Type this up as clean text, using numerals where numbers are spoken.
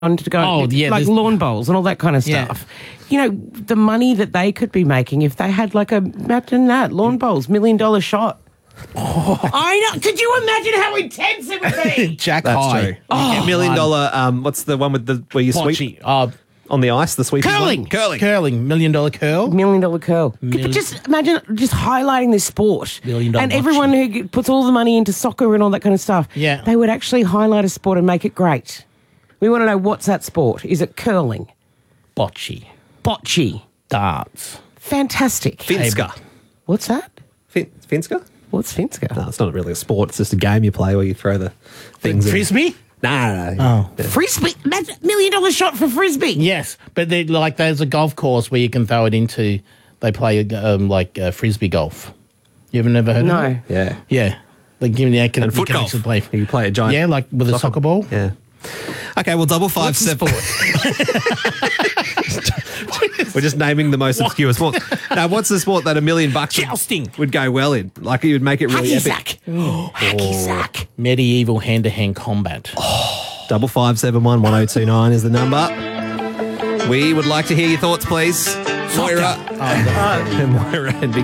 on to go Oh, yeah, like there's- lawn bowls and all that kind of Yeah. stuff. You know, the money that they could be making if they had imagine that, lawn bowls, $1 million shot. I know. Could you imagine how intense it would be? Jack That's high. true. $1 million. What's the one with where you sweep on the ice? The sweep Curling. Curling. Curling. $1 million curl. $1 million curl. But just imagine just highlighting this sport. $1 million and everyone who puts all the money into soccer and all that kind of stuff, Yeah. they would actually highlight a sport and make it great. We want to know, what's that sport? Is it curling? Bocce. Bocce. Darts. Fantastic. Finska. What's that? Finska? What's Finska? No, it's not really a sport. It's just a game you play where you throw the things in. Frisbee? No. Oh. Frisbee? That's $1 million shot for Frisbee. Yes, but there's a golf course where you can throw it into. They play frisbee golf. You ever never heard of No. it? Yeah. Yeah. They give you And foot golf. play. You play a giant. Yeah, like with a soccer ball. Yeah. Okay, well, 557. We're just naming the most obscure sports. Now, what's the sport that $1 million Jousting. would go well in? Like, it would make it really Hacky epic. sack. Hacky sack. Medieval hand-to-hand combat. 5571 1029 is the number. We would like to hear your thoughts, please. Moira. Oh, Moira and